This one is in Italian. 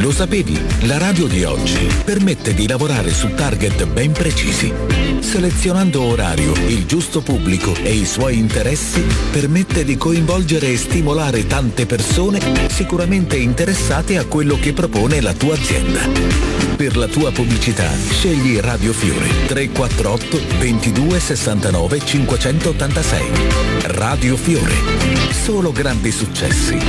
Lo sapevi? La radio di oggi permette di lavorare su target ben precisi. Selezionando orario, il giusto pubblico e i suoi interessi, permette di coinvolgere e stimolare tante persone sicuramente interessate a quello che propone la tua azienda. Per la tua pubblicità, scegli Radio Fiore 348 22 69 586. Radio Fiore. Solo grandi successi.